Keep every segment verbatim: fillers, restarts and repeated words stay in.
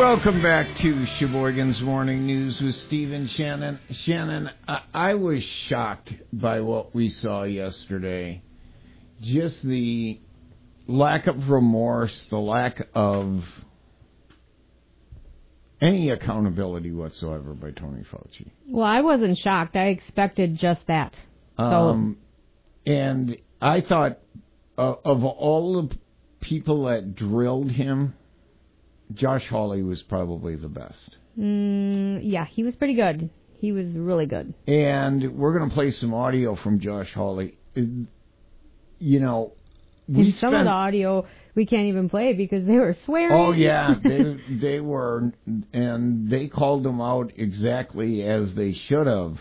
Welcome back to Sheboygan's Morning News with Steve and Shannon. Shannon, I, I was shocked by what we saw yesterday. Just the lack of remorse, the lack of any accountability whatsoever by Tony Fauci. Well, I wasn't shocked. I expected just that. So. Um, and I thought uh, of all the people that drilled him, Josh Hawley was probably the best. Mm, yeah, he was pretty good. He was really good. And we're going to play some audio from Josh Hawley. You know, we and some spent, of the audio we can't even play because they were swearing. Oh, yeah, they, they were, and they called him out exactly as they should have.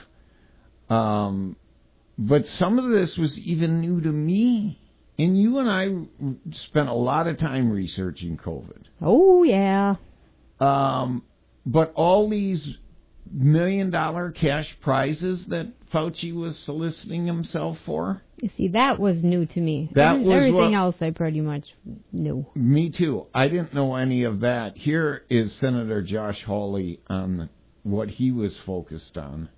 Um, but some of this was even new to me. And you and I spent a lot of time researching COVID. Oh, yeah. Um, but all these million-dollar cash prizes that Fauci was soliciting himself for? You see, that was new to me. That was Everything what, else I pretty much knew. Me too. I didn't know any of that. Here is Senator Josh Hawley on what he was focused on.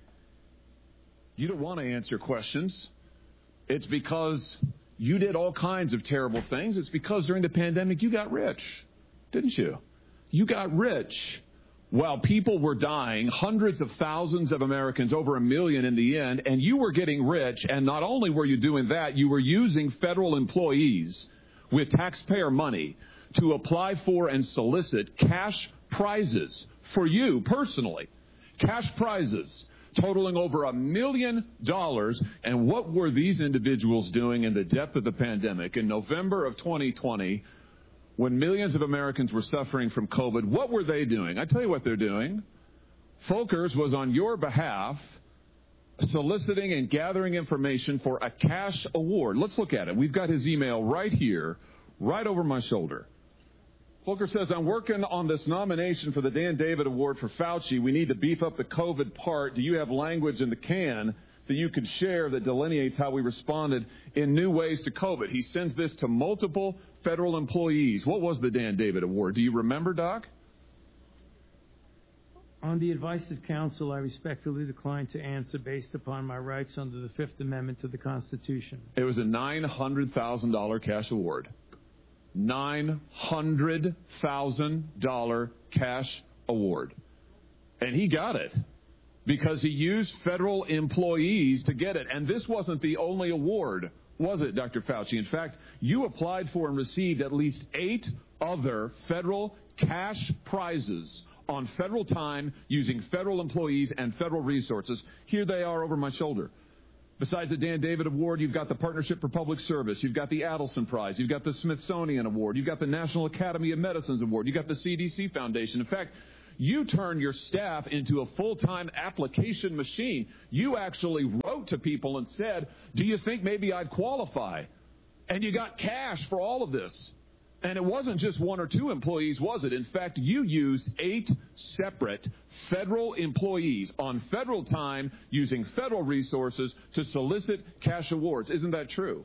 You don't want to answer questions. It's because you did all kinds of terrible things. It's because during the pandemic you got rich, didn't you? You got rich while people were dying, hundreds of thousands of Americans, over a million in the end, and you were getting rich. And not only were you doing that, you were using federal employees with taxpayer money to apply for and solicit cash prizes for you personally. Cash prizes totaling over a million dollars. And what were these individuals doing in the depth of the pandemic in November of twenty twenty, when millions of Americans were suffering from COVID? What were they doing? I tell you what they're doing. Folkers was on your behalf soliciting and gathering information for a cash award. Let's look at it. We've got his email right here, right over my shoulder. Volker says, I'm working on this nomination for the Dan David Award for Fauci. We need to beef up the COVID part. Do you have language in the can that you could share that delineates how we responded in new ways to COVID? He sends this to multiple federal employees. What was the Dan David Award? Do you remember, Doc? On the advice of counsel, I respectfully decline to answer based upon my rights under the Fifth Amendment to the Constitution. It was a nine hundred thousand dollars cash award. nine hundred thousand dollars cash award. And he got it because he used federal employees to get it. And this wasn't the only award, was it, Doctor Fauci? In fact, you applied for and received at least eight other federal cash prizes on federal time using federal employees and federal resources. Here they are over my shoulder. Besides the Dan David Award, you've got the Partnership for Public Service. You've got the Adelson Prize. You've got the Smithsonian Award. You've got the National Academy of Medicine's Award. You've got the C D C Foundation. In fact, you turned your staff into a full-time application machine. You actually wrote to people and said, do you think maybe I'd qualify? And you got cash for all of this. And it wasn't just one or two employees, was it? In fact, you used eight separate federal employees on federal time using federal resources to solicit cash awards. Isn't that true?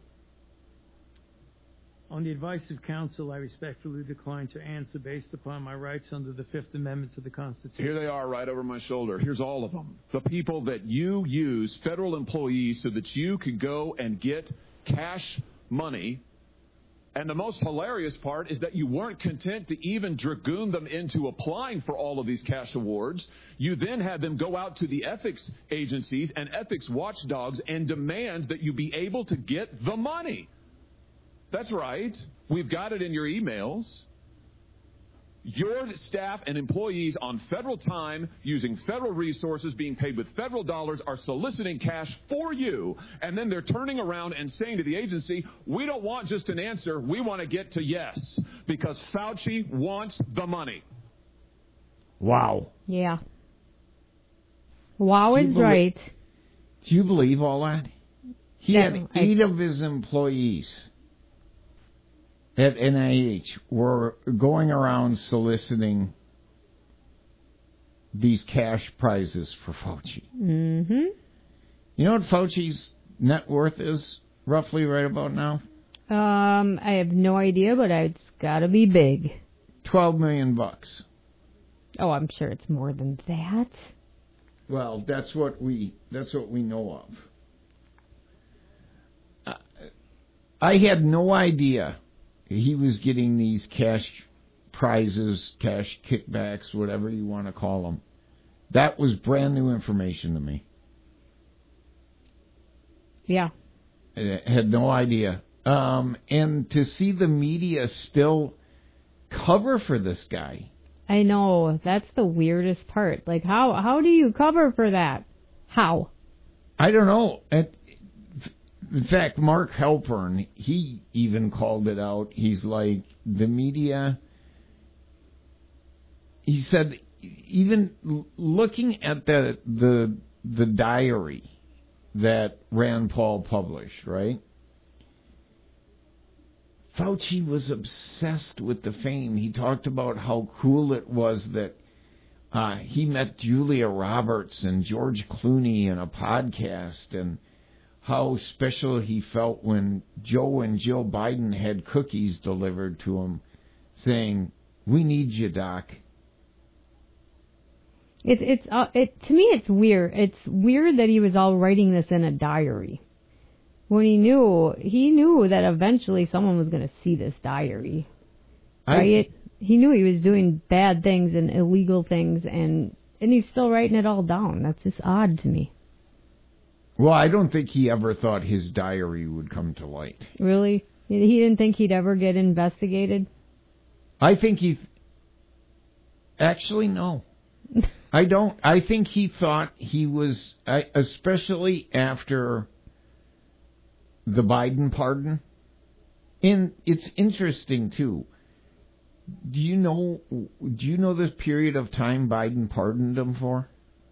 On the advice of counsel, I respectfully decline to answer based upon my rights under the Fifth Amendment to the Constitution. Here they are right over my shoulder. Here's all of them. The people that you use, federal employees, so that you could go and get cash money. And the most hilarious part is that you weren't content to even dragoon them into applying for all of these cash awards. You then had them go out to the ethics agencies and ethics watchdogs and demand that you be able to get the money. That's right. We've got it in your emails. Your staff and employees on federal time, using federal resources, being paid with federal dollars, are soliciting cash for you. And then they're turning around and saying to the agency, we don't want just an answer. We want to get to yes, because Fauci wants the money. Wow. Yeah. Wow is right. Do you believe all that? He No, had eight I, of his employees at N I H were going around soliciting these cash prizes for Fauci. Mm-hmm. You know what Fauci's net worth is roughly right about now? Um, I have no idea, but it's got to be big. Twelve million bucks. Oh, I'm sure it's more than that. Well, that's what we that's what we know of. Uh, I had no idea he was getting these cash prizes, cash kickbacks, whatever you want to call them. That was brand new information to me. Yeah. I had no idea. Um, and to see the media still cover for this guy. I know. That's the weirdest part. Like, how how do you cover for that? How? I don't know. At, in fact, Mark Halpern, he even called it out. He's like, the media, he said, even looking at the the the diary that Rand Paul published, right? Fauci was obsessed with the fame. He talked about how cool it was that uh, he met Julia Roberts and George Clooney in a podcast, and how special he felt when Joe and Jill Biden had cookies delivered to him saying, "We need you, Doc." It's it's uh, it to me it's weird. It's weird that he was all writing this in a diary. When he knew, he knew that eventually someone was going to see this diary, right? I, he knew he was doing bad things and illegal things, and and he's still writing it all down. That's just odd to me. Well, I don't think he ever thought his diary would come to light. Really? He didn't think he'd ever get investigated? I think he... Actually, no. I don't. I think he thought he was, especially after the Biden pardon. And it's interesting, too. Do you know, do you know this period of time Biden pardoned him for?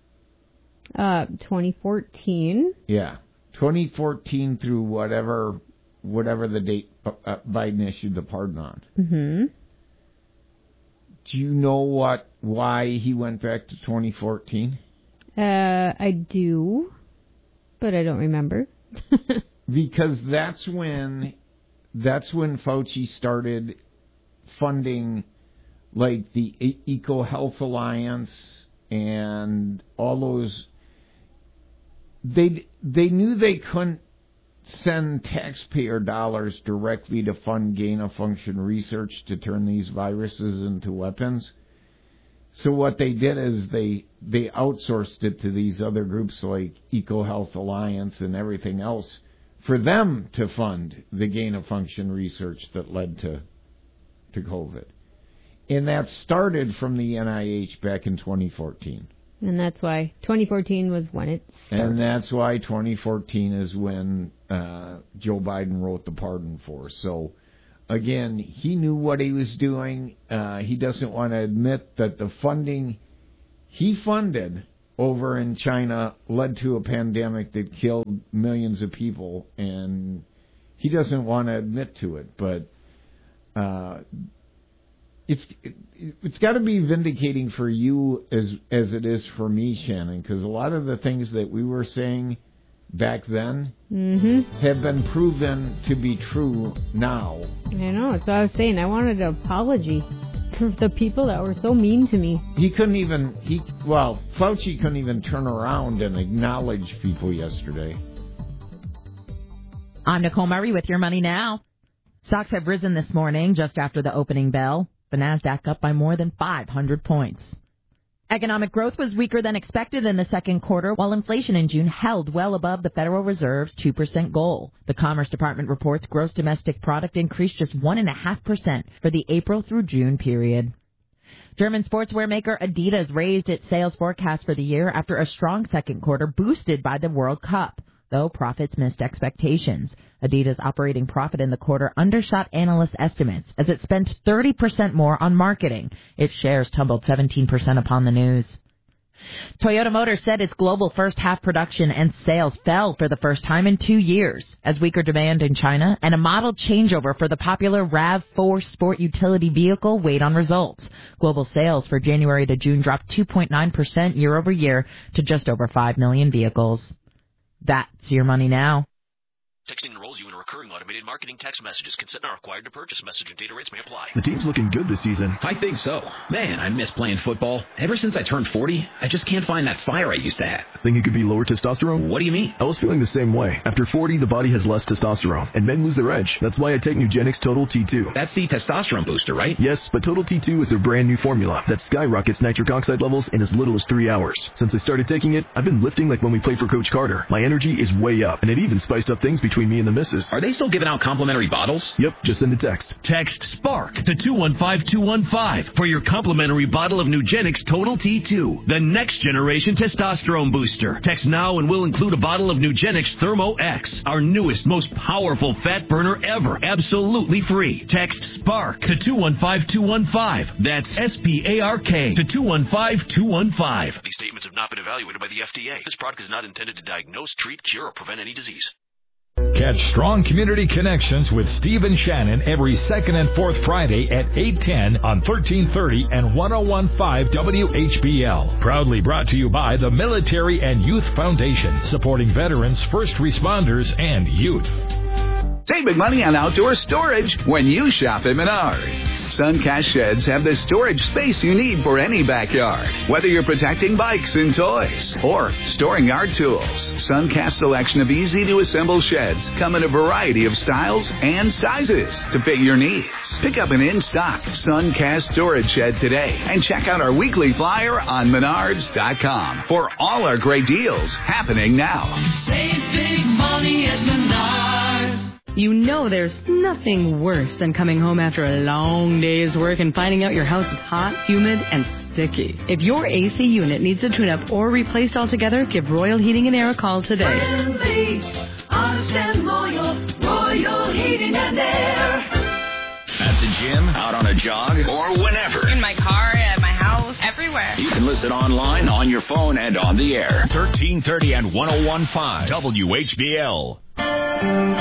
Uh, twenty fourteen. Yeah, twenty fourteen through whatever, whatever the date uh, Biden issued the pardon on. Mm-hmm. Do you know what why he went back to twenty fourteen? Uh, I do, but I don't remember. Because that's when, that's when Fauci started funding, like the e- Eco Health Alliance and all those. They they knew they couldn't send taxpayer dollars directly to fund gain-of-function research to turn these viruses into weapons. So what they did is they they outsourced it to these other groups like Eco Health Alliance and everything else for them to fund the gain-of-function research that led to to COVID. And that started from the N I H back in twenty fourteen. And that's why twenty fourteen was when it started. And that's why twenty fourteen is when uh, Joe Biden wrote the pardon for. So, again, he knew what he was doing. Uh, he doesn't want to admit that the funding he funded over in China led to a pandemic that killed millions of people. And he doesn't want to admit to it. But uh, it's it, it's got to be vindicating for you as as it is for me, Shannon, because a lot of the things that we were saying back then mm-hmm. have been proven to be true now. I know. That's what I was saying. I wanted an apology for the people that were so mean to me. He couldn't even, he well, Fauci couldn't even turn around and acknowledge people yesterday. I'm Nicole Murray with Your Money Now. Stocks have risen this morning just after the opening bell. The NASDAQ up by more than five hundred points. Economic growth was weaker than expected in the second quarter, while inflation in June held well above the Federal Reserve's two percent goal. The Commerce Department reports gross domestic product increased just one point five percent for the April through June period. German sportswear maker Adidas raised its sales forecast for the year after a strong second quarter boosted by the World Cup, though profits missed expectations. Adidas' operating profit in the quarter undershot analyst estimates as it spent thirty percent more on marketing. Its shares tumbled seventeen percent upon the news. Toyota Motors said its global first-half production and sales fell for the first time in two years as weaker demand in China and a model changeover for the popular RAV four sport utility vehicle weighed on results. Global sales for January to June dropped two point nine percent year over year to just over five million vehicles. That's Your Money Now. Texting enrolls you in recurring automated marketing text messages. Consent not required to purchase. Message and data rates may apply. The team's looking good this season. I think so. Man, I miss playing football. Ever since I turned forty, I just can't find that fire I used to have. Think it could be lower testosterone? What do you mean? I was feeling the same way. After forty, the body has less testosterone, and men lose their edge. That's why I take Nugenix Total T two. That's the testosterone booster, right? Yes, but Total T two is their brand new formula that skyrockets nitric oxide levels in as little as three hours. Since I started taking it, I've been lifting like when we played for Coach Carter. My energy is way up, and it even spiced up things between me and the missus. Are they still giving out complimentary bottles? Yep, just send a text. Text SPARK to two one five two one five for your complimentary bottle of Nugenix Total T two, the next generation testosterone booster. Text now and we'll include a bottle of Nugenix Thermo X, our newest, most powerful fat burner ever, absolutely free. Text SPARK to two one five two one five. That's S P A R K to two one five two one five. These statements have not been evaluated by the F D A. This product is not intended to diagnose, treat, cure, or prevent any disease. Catch Strong Community Connections with Steve and Shannon every second and fourth Friday at eight ten on thirteen thirty and ten fifteen W H B L. Proudly brought to you by the Military and Youth Foundation, supporting veterans, first responders, and youth. Save big money on outdoor storage when you shop at Menards. Suncast sheds have the storage space you need for any backyard. Whether you're protecting bikes and toys or storing yard tools, Suncast's selection of easy-to-assemble sheds come in a variety of styles and sizes to fit your needs. Pick up an in-stock Suncast storage shed today and check out our weekly flyer on menards dot com for all our great deals happening now. Save big money at Menards. You know there's nothing worse than coming home after a long day's work and finding out your house is hot, humid, and sticky. If your A C unit needs a tune-up or replaced altogether, give Royal Heating and Air a call today. Friendly, honest and loyal, Royal Heating and Air. At the gym, out on a jog, or whenever. In my car, at my house, everywhere. You can listen online, on your phone, and on the air. thirteen thirty and ten fifteen W H B L.